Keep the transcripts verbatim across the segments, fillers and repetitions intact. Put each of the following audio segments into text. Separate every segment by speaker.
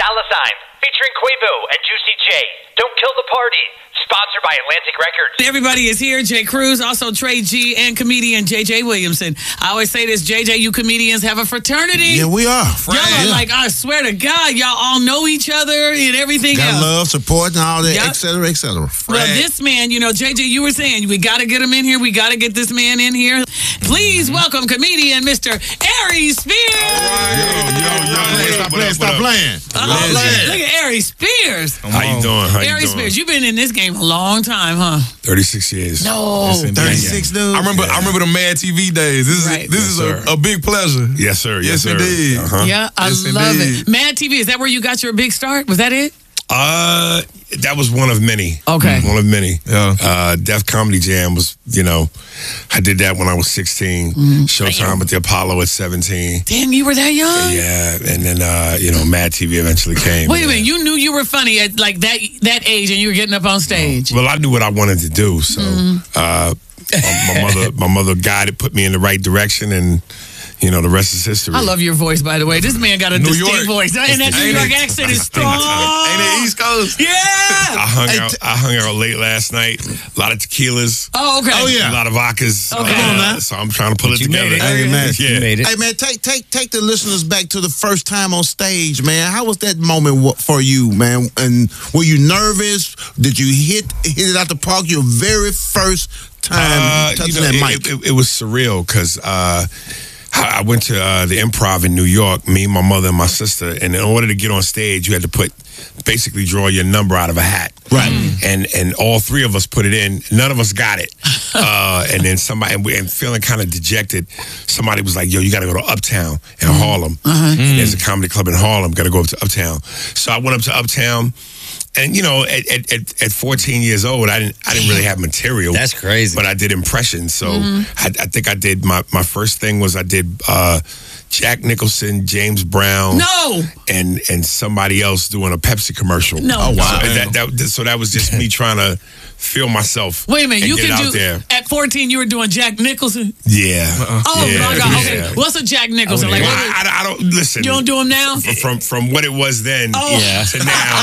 Speaker 1: Dollar Sign, featuring Quavo and Juicy J. Don't Kill the Party, sponsored by Atlantic Records.
Speaker 2: Everybody is here. Jay Cruz, also Trey G, and comedian J J Williamson. I always say this, J J, you comedians have a fraternity.
Speaker 3: Yeah, we are.
Speaker 2: Y'all are
Speaker 3: yeah.
Speaker 2: like, I swear to God, y'all all know each other and everything
Speaker 3: Got
Speaker 2: else.
Speaker 3: love, support, and all that,
Speaker 2: Yep.
Speaker 3: et cetera, et cetera.
Speaker 2: Well, this man, you know, J J, you were saying, we got to get him in here. We got to get this man in here. Please welcome comedian Mister Aries Spears.
Speaker 3: Yo, yo, yo, stop playing, stop playing.
Speaker 2: Oh, look, look at Aries Spears.
Speaker 4: How you doing? How you
Speaker 2: Aries
Speaker 4: doing?
Speaker 2: Spears, you've been in this game a long time, huh?
Speaker 4: thirty-six years.
Speaker 2: No.
Speaker 4: Yes, indeed.
Speaker 3: thirty-six, dude.
Speaker 5: I remember, I remember the Mad T V days. This is
Speaker 2: Right.
Speaker 5: this
Speaker 4: Yes,
Speaker 5: is
Speaker 4: sir.
Speaker 5: a, a big pleasure.
Speaker 4: Yes, sir. Yes,
Speaker 5: Yes,
Speaker 4: sir.
Speaker 5: indeed.
Speaker 4: Uh-huh.
Speaker 2: Yeah, I
Speaker 5: Yes,
Speaker 2: love
Speaker 5: indeed.
Speaker 2: it. Mad T V, is that where you got your big start? Was that it?
Speaker 4: Uh, that was one of many.
Speaker 2: Okay.
Speaker 4: One of many.
Speaker 5: Yeah.
Speaker 4: Uh, Def Comedy Jam was, you know, I did that when I was sixteen. Showtime at the Apollo at seventeen.
Speaker 2: Damn, you were that young?
Speaker 4: Yeah, and then, uh, you know, Mad T V eventually came.
Speaker 2: Wait a
Speaker 4: Yeah.
Speaker 2: minute, you knew you were funny at like that that age and you were getting up on stage.
Speaker 4: Well, I knew what I wanted to do, so uh, my, my mother, my mother guided, put me in the right direction, and you know, the rest is history.
Speaker 2: I love your voice, by the way. This man got a
Speaker 5: New
Speaker 2: distinct
Speaker 5: York.
Speaker 2: voice. And that New
Speaker 5: Ain't
Speaker 2: York
Speaker 5: it?
Speaker 2: accent is strong.
Speaker 5: Ain't it East Coast?
Speaker 4: I
Speaker 2: Yeah.
Speaker 4: hung
Speaker 3: Hey,
Speaker 4: out.
Speaker 3: t-
Speaker 4: I hung out late last night. A lot of tequilas.
Speaker 2: Oh, okay.
Speaker 3: Oh, yeah.
Speaker 4: A lot of vodkas.
Speaker 2: Okay.
Speaker 4: Uh,
Speaker 2: Come on
Speaker 3: now.
Speaker 4: So I'm trying to pull it
Speaker 6: you
Speaker 4: together.
Speaker 6: made it.
Speaker 3: Hey, man.
Speaker 4: Yeah.
Speaker 6: You made it.
Speaker 3: Hey, man, take take take the listeners back to the first time on stage, man. How was that moment wa- for you, man? And were you nervous? Did you hit hit it out the park your very first time
Speaker 4: Uh,
Speaker 3: touching
Speaker 4: you know,
Speaker 3: that
Speaker 4: it,
Speaker 3: mic?
Speaker 4: It, it was surreal because uh, I I went to uh, the Improv in New York. Me, my mother, and my sister. And in order to get on stage, you had to put basically draw your number out of a hat.
Speaker 3: Right.
Speaker 4: And and all three of us put it in. None of us got it. uh, and then somebody and, we, and feeling kind of dejected. Somebody was like, "Yo, you got to go to Uptown in Harlem. There's a comedy club in Harlem. Got to go up to Uptown." So I went up to Uptown. And you know, at, at, at, at fourteen years old, I didn't I didn't really have material.
Speaker 6: That's crazy.
Speaker 4: But I did impressions. So I, I think I did my, my first thing was I did uh, Jack Nicholson, James Brown,
Speaker 2: No.
Speaker 4: and and somebody else doing a Pepsi commercial.
Speaker 2: No.
Speaker 3: Oh, wow.
Speaker 4: So that, that, so that was just me trying to feel myself.
Speaker 2: Wait a minute,
Speaker 4: and
Speaker 2: you
Speaker 4: get
Speaker 2: can
Speaker 4: it
Speaker 2: do
Speaker 4: out there.
Speaker 2: at fourteen you were doing Jack Nicholson?
Speaker 4: Yeah.
Speaker 2: Oh
Speaker 4: yeah,
Speaker 2: my God. Okay.
Speaker 4: yeah.
Speaker 2: What's a Jack Nicholson? Like
Speaker 4: Well,
Speaker 2: what-
Speaker 4: I, I, I don't listen.
Speaker 2: you don't do him now?
Speaker 4: from from what it was then
Speaker 2: Oh.
Speaker 6: Yeah.
Speaker 4: to now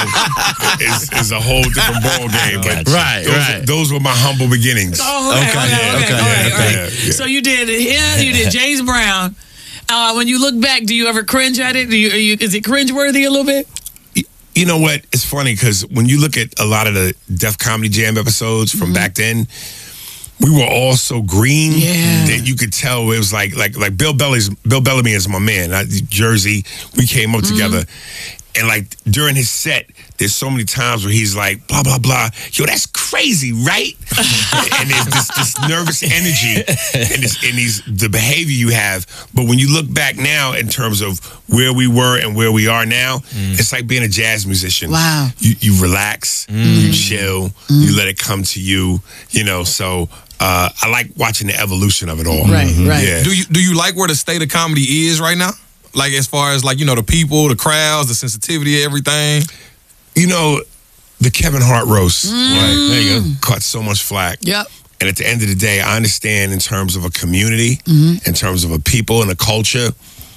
Speaker 4: is, is a whole different ball game. But
Speaker 3: Right,
Speaker 4: those,
Speaker 3: right.
Speaker 4: those were my humble beginnings.
Speaker 2: Oh, okay, okay, okay,
Speaker 4: yeah,
Speaker 2: okay,
Speaker 4: okay,
Speaker 2: all right,
Speaker 4: yeah,
Speaker 2: all right.
Speaker 4: yeah, yeah.
Speaker 2: So you did him, you did James Brown. Uh, when you look back, do you ever cringe at it? Do you, are you, is it cringe-worthy a little bit?
Speaker 4: You know what? It's funny because when you look at a lot of the Def Comedy Jam episodes from back then, we were all so green
Speaker 2: Yeah.
Speaker 4: that you could tell it was like like like Bill Belly's Bill Bellamy is my man. I, Jersey, we came up together. And like during his set, there's so many times where he's like, blah, blah, blah. Yo, that's crazy, right? and there's this, this nervous energy and, this, and these, the behavior you have. But when you look back now in terms of where we were and where we are now, it's like being a jazz musician.
Speaker 2: Wow.
Speaker 4: You, you relax, you chill, you let it come to you, you know, so uh, I like watching the evolution of it all.
Speaker 2: Right, right.
Speaker 4: Yeah.
Speaker 5: Do you do you like where the state of comedy is right now? Like as far as like, you know, the people, the crowds, the sensitivity, everything.
Speaker 4: You know, the Kevin Hart roast, right?
Speaker 6: There you go.
Speaker 4: Caught so much flack.
Speaker 2: Yep.
Speaker 4: And at the end of the day, I understand in terms of a community, in terms of a people and a culture,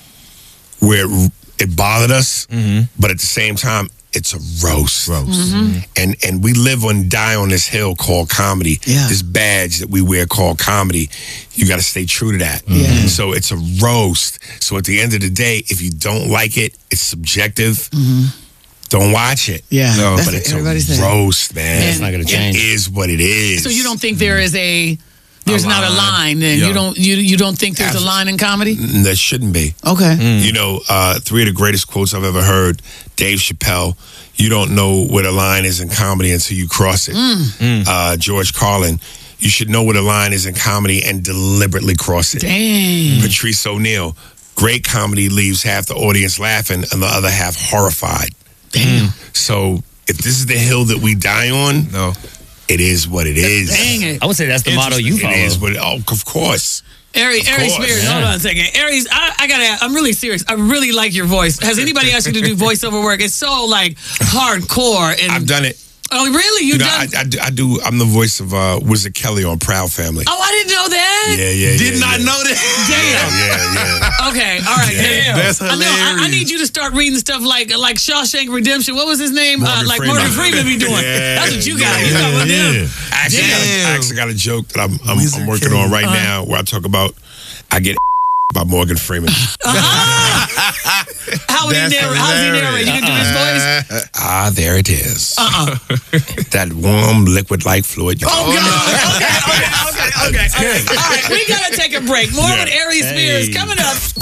Speaker 4: where it, it bothered us, but at the same time, it's a roast.
Speaker 3: Roast.
Speaker 4: And and we live and die on this hill called comedy.
Speaker 2: Yeah.
Speaker 4: This badge that we wear called comedy. You got to stay true to that.
Speaker 2: Yeah.
Speaker 4: So it's a roast. So at the end of the day, if you don't like it, it's subjective. Don't watch it.
Speaker 2: Yeah.
Speaker 5: No,
Speaker 2: That's
Speaker 4: But
Speaker 2: what
Speaker 4: it's
Speaker 2: everybody
Speaker 4: a
Speaker 2: said.
Speaker 4: roast, man.
Speaker 2: It's
Speaker 6: not gonna change.
Speaker 4: It is what it is.
Speaker 2: So you don't think there is a, there's
Speaker 5: A
Speaker 2: not a
Speaker 5: line.
Speaker 2: line, and
Speaker 5: Yeah.
Speaker 2: you don't you you don't think there's a line in comedy?
Speaker 4: There shouldn't be.
Speaker 2: Okay.
Speaker 4: You know, uh, three of the greatest quotes I've ever heard. Dave Chappelle, you don't know where the line is in comedy until you cross it. Uh, George Carlin, you should know where the line is in comedy and deliberately cross it.
Speaker 2: Dang.
Speaker 4: Patrice O'Neill, great comedy leaves half the audience laughing and the other half horrified.
Speaker 2: Damn.
Speaker 4: So if this is the hill that we die on,
Speaker 5: No.
Speaker 4: it is what it is.
Speaker 2: Dang it.
Speaker 6: I would say that's the motto you follow.
Speaker 4: It is what it, oh, of course.
Speaker 2: Aries, Aries
Speaker 4: course,
Speaker 2: Spears,
Speaker 6: yeah.
Speaker 2: hold on a second. Aries, I, I gotta ask, I'm really serious. I really like your voice. Has anybody asked you to do voiceover work? It's so like hardcore and
Speaker 4: I've done it.
Speaker 2: Oh, really? You,
Speaker 4: You know,
Speaker 2: done?
Speaker 4: I, I, do, I do. I'm the voice of uh, Wizard Kelly on Proud Family.
Speaker 2: Oh, I didn't know that.
Speaker 4: Yeah, yeah,
Speaker 5: Did
Speaker 4: yeah,
Speaker 5: not
Speaker 4: yeah.
Speaker 5: know that.
Speaker 2: Damn.
Speaker 4: Yeah, yeah.
Speaker 2: Okay, all right.
Speaker 4: Damn.
Speaker 5: That's
Speaker 2: I know. I, I
Speaker 5: hilarious.
Speaker 2: need you to start reading stuff like like Shawshank Redemption. What was his name?
Speaker 4: Morgan
Speaker 2: uh, like
Speaker 4: Freeman.
Speaker 2: Morgan Freeman be doing.
Speaker 4: Yeah,
Speaker 2: That's what you got.
Speaker 4: yeah,
Speaker 2: You got with
Speaker 4: yeah.
Speaker 2: him.
Speaker 4: I actually, got a,
Speaker 5: Damn.
Speaker 4: I actually got a joke that I'm, I'm,
Speaker 5: Wizard
Speaker 4: I'm working
Speaker 5: Kelly.
Speaker 4: on right
Speaker 2: Uh-huh.
Speaker 4: now where I talk about I get by Morgan Freeman.
Speaker 2: How would he
Speaker 3: That's
Speaker 2: narrate? How does he
Speaker 3: hilarious.
Speaker 2: narrate? You can do his voice.
Speaker 4: Ah, there it is.
Speaker 2: Uh-uh.
Speaker 4: That warm liquid-like fluid.
Speaker 2: Oh God! Okay, okay, okay, okay. okay. All right, we gotta take a break. More
Speaker 4: Yeah.
Speaker 2: with Aries Spears
Speaker 3: Hey.
Speaker 2: coming up.